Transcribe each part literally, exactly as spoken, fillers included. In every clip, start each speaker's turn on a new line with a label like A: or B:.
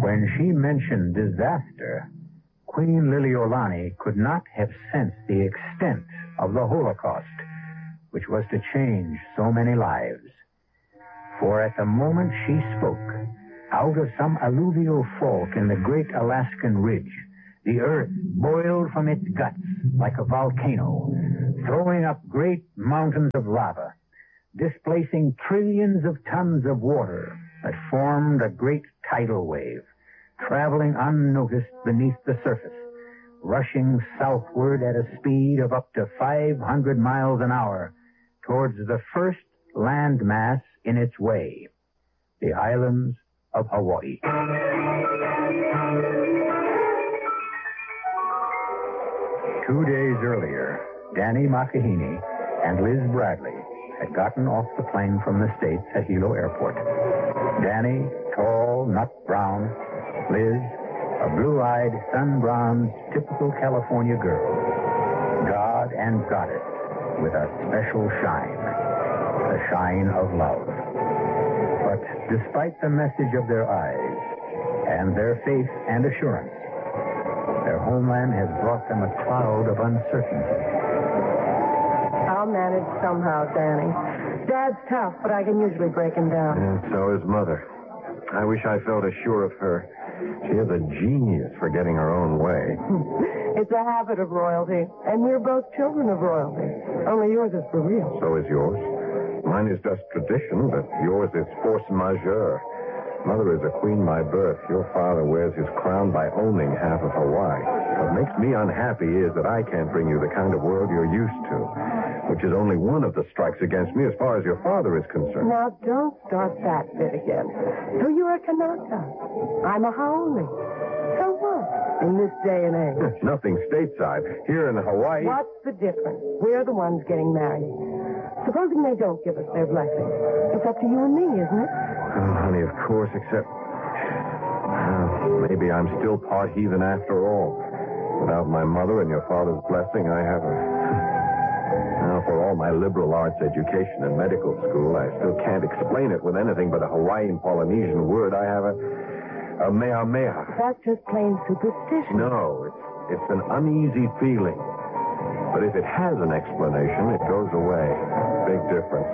A: When she mentioned disaster, Queen Liliolani could not have sensed the extent of the Holocaust, which was to change so many lives. For at the moment she spoke, out of some alluvial fault in the great Alaskan ridge, the earth boiled from its guts like a volcano, throwing up great mountains of lava, displacing trillions of tons of water that formed a great tidal wave, traveling unnoticed beneath the surface, rushing southward at a speed of up to five hundred miles an hour towards the first landmass in its way, the islands of Hawaii. Two days earlier, Danny Makahini and Liz Bradley had gotten off the plane from the States at Hilo Airport. Danny, tall, nut brown. Liz, a blue-eyed, sun-bronzed, typical California girl. God and goddess with a special shine, the shine of love. But despite the message of their eyes and their faith and assurance, their homeland has brought them a cloud of uncertainty.
B: I'll manage somehow, Danny. Dad's tough, but I can usually break him down.
C: And so is Mother. I wish I felt as sure of her. She is a genius for getting her own way.
B: It's a habit of royalty, and we're both children of royalty. Only yours is for real.
C: So is yours. Mine is just tradition, but yours is force majeure. Mother is a queen by birth. Your father wears his crown by owning half of Hawaii. What makes me unhappy is that I can't bring you the kind of world you're used to, which is only one of the strikes against me as far as your father is concerned.
B: Now, don't start that bit again. So you're a Kanaka. I'm a Haole. So what? In this day and age.
C: Nothing stateside. Here in Hawaii...
B: What's the difference? We're the ones getting married. Supposing they don't give us their blessing. It's up to you and me, isn't it?
C: Oh, honey, of course, except... Uh, maybe I'm still part heathen after all. Without my mother and your father's blessing, I have a... Now, for all my liberal arts education and medical school, I still can't explain it with anything but a Hawaiian Polynesian word. I have a... a mea mea.
B: That's just plain superstition.
C: No, it's, it's an uneasy feeling. But if it has an explanation, it goes away. Big difference.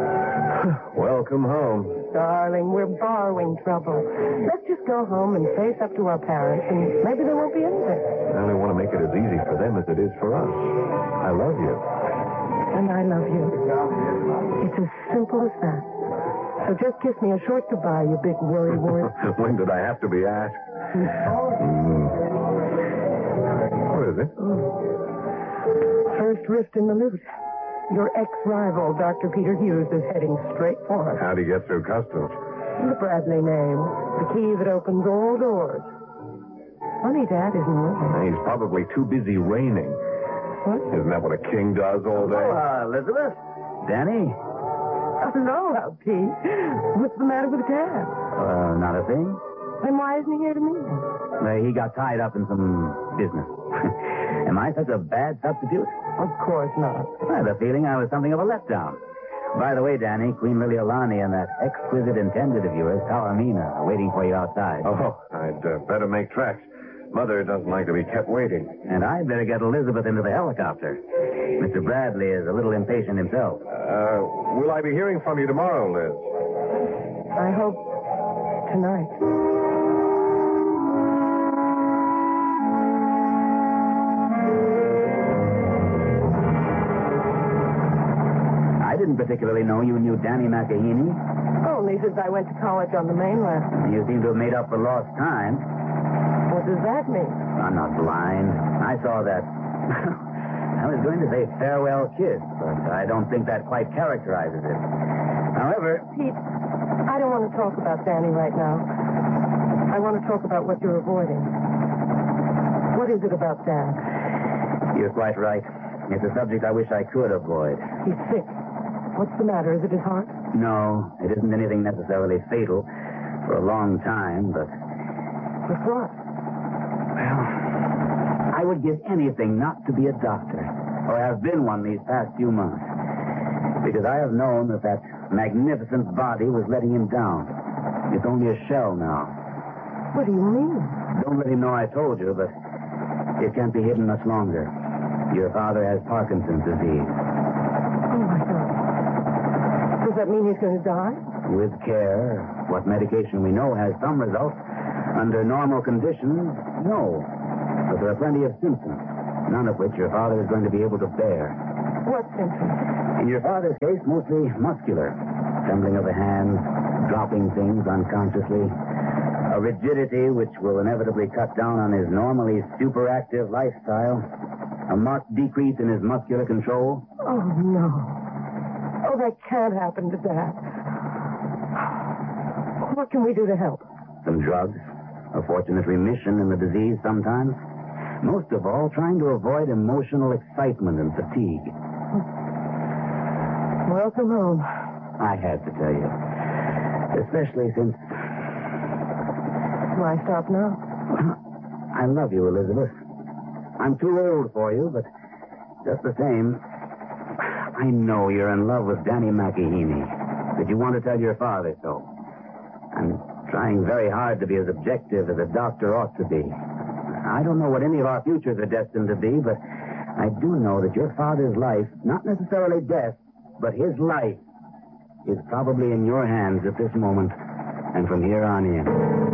C: Welcome home.
B: Darling, we're borrowing trouble. Let's just go home and face up to our parents, and maybe there won't be anything.
C: I only want to make it as easy for them as it is for us. I love you.
B: And I love you. It's as simple as that. So just kiss me a short goodbye, you big worrywart.
C: When did I have to be asked? mm. What is it?
B: First rift in the loot. Your ex-rival, Doctor Peter Hughes, is heading straight for us.
C: How'd he get through customs?
B: The Bradley name. The key that opens all doors. Funny Dad isn't with him.
C: He's probably too busy reigning.
B: What?
C: Isn't that what a king does all day?
D: Oh, uh, Elizabeth? Danny?
B: Hello, Pete. What's the matter with Dad?
D: Uh, not a thing.
B: Then why isn't he here to meet me?
D: Uh, he got tied up in some business. Am I such a bad substitute?
B: Of course not.
D: I had a feeling I was something of a letdown. By the way, Danny, Queen Liliolani and that exquisite intended of yours, Taormina, are waiting for you outside.
C: Oh, I'd uh, better make tracks. Mother doesn't like to be kept waiting.
D: And I'd better get Elizabeth into the helicopter. Mister Bradley is a little impatient himself.
C: Uh, will I be hearing from you tomorrow, Liz?
B: I hope tonight.
D: I didn't particularly know you knew Danny Makahini.
B: Only since I went to college on the mainland.
D: You seem to have made up for lost time.
B: What does that mean?
D: I'm not blind. I saw that. I was going to say farewell kiss, but I don't think that quite characterizes it. However...
B: Pete, I don't want to talk about Danny right now. I want to talk about what you're avoiding. What is it about Dad?
D: You're quite right. It's a subject I wish I could avoid.
B: He's sick. What's the matter? Is it his heart?
D: No, it isn't anything necessarily fatal for a long time, but...
B: But what?
D: Well, I would give anything not to be a doctor, or have been one these past few months, because I have known that that magnificent body was letting him down. It's only a shell now.
B: What do you mean?
D: Don't let him know I told you, but it can't be hidden much longer. Your father has Parkinson's disease.
B: Oh, my God. Does that mean he's going to die?
D: With care, what medication we know has some results. Under normal conditions, no. But there are plenty of symptoms, none of which your father is going to be able to bear.
B: What symptoms?
D: In your father's case, mostly muscular. Trembling of the hands, dropping things unconsciously. A rigidity which will inevitably cut down on his normally superactive lifestyle. A marked decrease in his muscular control.
B: Oh, no. Oh, that can't happen to Dad. What can we do to help?
D: Some drugs. A fortunate remission in the disease sometimes. Most of all, trying to avoid emotional excitement and fatigue.
B: Welcome home.
D: I had to tell you. Especially since...
B: Why stop now?
D: I love you, Elizabeth. I'm too old for you, but just the same, I know you're in love with Danny McEheney. That you want to tell your father so. I'm trying very hard to be as objective as a doctor ought to be. I don't know what any of our futures are destined to be, but I do know that your father's life, not necessarily death, but his life, is probably in your hands at this moment and from here on in.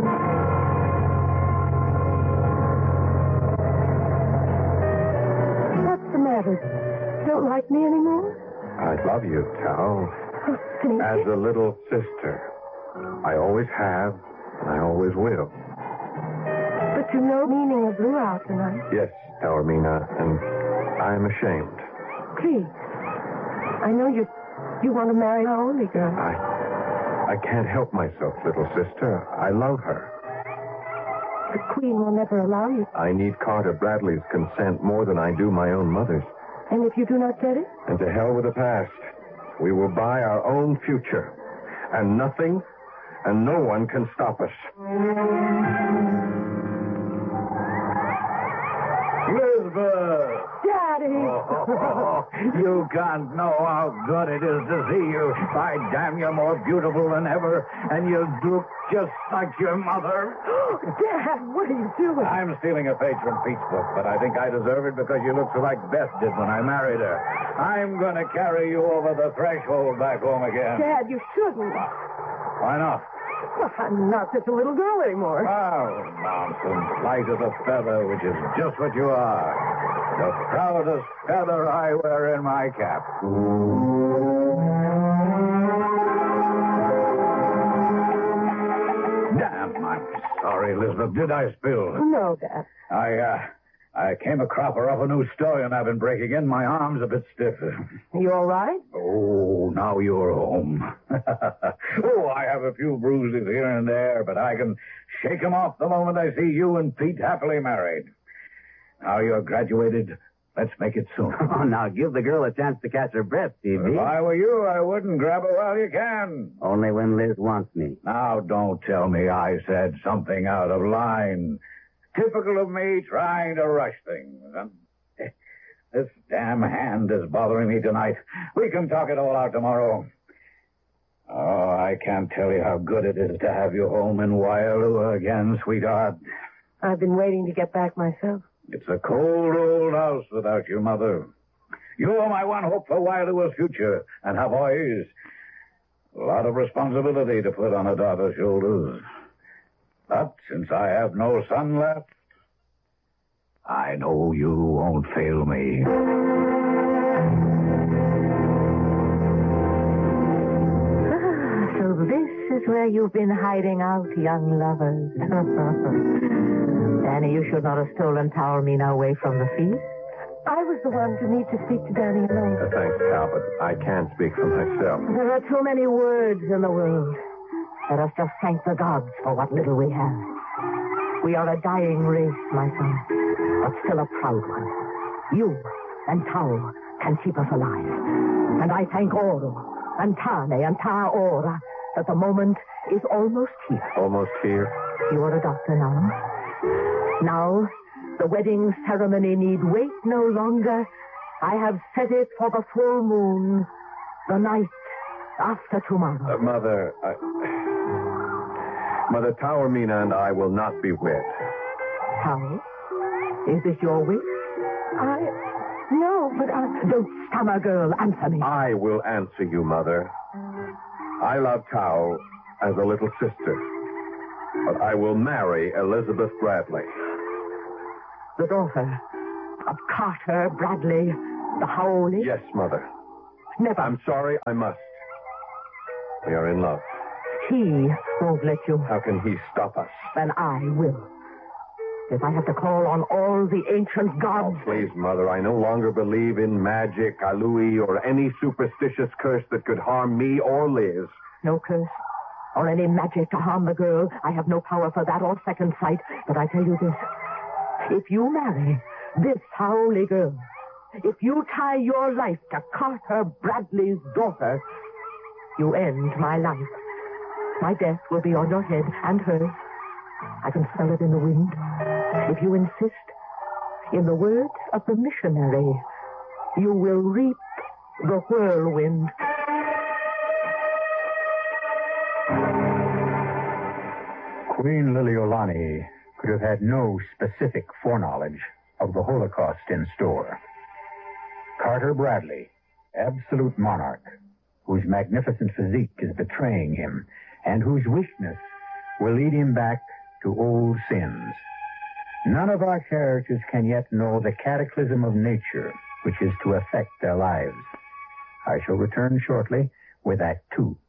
B: What's the matter? Don't like me anymore?
C: I love you, Tal.
B: Oh, Sneaky.
C: As a little sister. I always have, and I always will.
B: But you know the meaning of blew out tonight.
C: Yes, Taormina, and I'm ashamed.
B: Please. I know you you want to marry our only girl.
C: I I can't help myself, little sister. I love her.
B: The Queen will never allow you.
C: I need Carter Bradley's consent more than I do my own mother's.
B: And if you do not get it?
C: And to hell with the past. We will buy our own future. And nothing and no one can stop us.
E: Elizabeth!
B: Daddy!
E: Oh, you can't know how good it is to see you. By damn, you're more beautiful than ever, and you look just like your mother.
B: Dad, what are you doing?
E: I'm stealing a page from Pete's book, but I think I deserve it because you look so like Beth did when I married her. I'm going to carry you over the threshold back home again.
B: Dad, you shouldn't.
E: Why not?
B: Well, I'm not just a little girl anymore.
E: Oh, nonsense. Light as a feather, which is just what you are. The proudest feather I wear in my cap. Damn, I'm sorry, Elizabeth. Did I spill?
B: No, Dad.
E: I, uh, I came a cropper of a new stallion I've been breaking in. My arm's a bit stiff.
B: You all right?
E: Oh, now you're home. Oh, I have a few bruises here and there, but I can shake 'em off the moment I see you and Pete happily married. Now you're graduated. Let's make it soon.
D: Oh, now give the girl a chance to catch her breath, T V.
E: If I were you, I wouldn't grab her while you can.
D: Only when Liz wants me.
E: Now, don't tell me I said something out of line. Typical of me trying to rush things. This damn hand is bothering me tonight. We can talk it all out tomorrow. Oh, I can't tell you how good it is to have you home in Waialua again, sweetheart.
B: I've been waiting to get back myself.
E: It's a cold old house without your mother. You are my one hope for Waialua's future. And her boys, a lot of responsibility to put on a daughter's shoulders. But since I have no son left, I know you won't fail me.
F: Ah, so this is where you've been hiding out, young lovers. Danny, you should not have stolen Taormina away from the feast.
B: I was the one to need to speak to Danny alone.
C: Uh, thanks, Tal, but I can't speak for myself.
F: There are too many words in the world. Let us just thank the gods for what little we have. We are a dying race, my son, but still a proud one. You and Tao can keep us alive. And I thank Oro and Tane and Taora that the moment is almost here.
C: Almost here?
F: You are a doctor now. Now, the wedding ceremony need wait no longer. I have set it for the full moon, the night after tomorrow.
C: Uh, Mother, I... Mother, Taormina and I will not be wed.
F: How? Is this your wish?
B: I... No, but I...
F: Don't stammer, girl. Answer me.
C: I will answer you, Mother. I love Tao as a little sister, but I will marry Elizabeth Bradley.
F: The daughter of Carter Bradley, the Howley?
C: Yes, Mother.
F: Never.
C: I'm sorry, I must. We are in love.
F: He won't let you.
C: How can he stop us?
F: Then I will. If I have to call on all the ancient gods...
C: Oh, please, Mother, I no longer believe in magic, alui, or any superstitious curse that could harm me or Liz.
F: No curse or any magic to harm the girl. I have no power for that or second sight. But I tell you this. If you marry this Howley girl, if you tie your life to Carter Bradley's daughter, you end my life. My death will be on your head and hers. I can smell it in the wind. If you insist, in the words of the missionary, you will reap the whirlwind.
A: Queen Liliolani could have had no specific foreknowledge of the Holocaust in store. Carter Bradley, absolute monarch, whose magnificent physique is betraying him, and whose weakness will lead him back to old sins. None of our characters can yet know the cataclysm of nature which is to affect their lives. I shall return shortly with Act Two.